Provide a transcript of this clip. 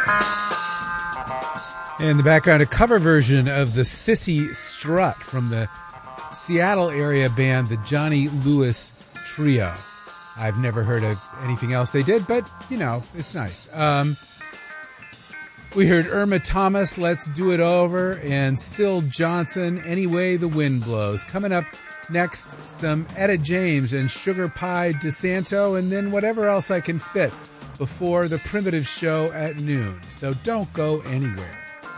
In the background, a cover version of the Sissy Strut from the Seattle area band, the Johnny Lewis Trio. I've never heard of anything else they did, but, you know, it's nice. We heard Irma Thomas, Let's Do It Over, and Syl Johnson, Any Way the Wind Blows. Coming up next, some Etta James and Sugar Pie DeSanto, and then whatever else I can fit before the Primitive Show at noon. So don't go anywhere.